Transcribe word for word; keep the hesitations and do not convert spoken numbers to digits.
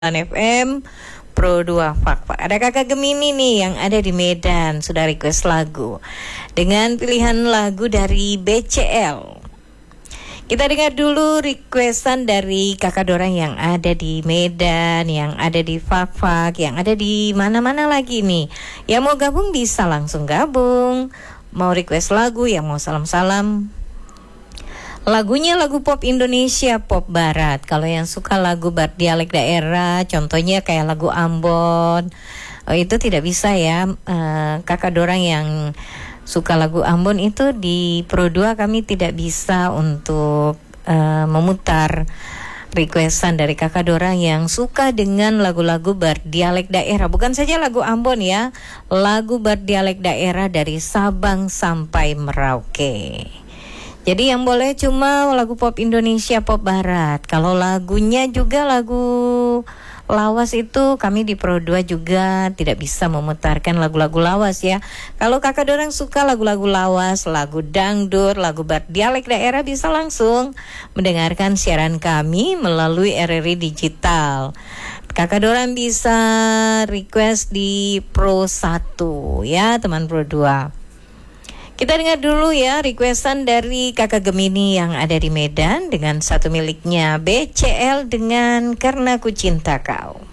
F M Pro dua Fakfa. Ada kakak Gemini nih yang ada di Medan, sudah request lagu dengan pilihan lagu dari B C L. Kita dengar dulu requestan dari kakak Dorang yang ada di Medan, yang ada di Fakfak, yang ada di mana-mana lagi nih. Yang mau gabung bisa langsung gabung. Mau request lagu, yang mau salam-salam, lagunya lagu pop Indonesia, pop barat. Kalau yang suka lagu berdialek daerah, contohnya kayak lagu Ambon, oh, itu tidak bisa ya. uh, Kakak Dorang yang suka lagu Ambon itu di Pro dua kami tidak bisa untuk uh, memutar requestan dari kakak Dorang yang suka dengan lagu-lagu berdialek daerah. Bukan saja lagu Ambon ya, lagu berdialek daerah dari Sabang sampai Merauke. Jadi yang boleh cuma lagu pop Indonesia, pop barat. Kalau lagunya juga lagu lawas itu kami di Pro dua juga tidak bisa memutarkan lagu-lagu lawas ya. Kalau kakak Dorang suka lagu-lagu lawas, lagu dangdut, lagu berdialek daerah, bisa langsung mendengarkan siaran kami melalui R R I Digital. Kakak Dorang bisa request di Pro satu ya teman Pro dua. Kita dengar dulu ya requestan dari kakak Gemini yang ada di Medan dengan satu miliknya B C L dengan Karena Ku Cinta Kau.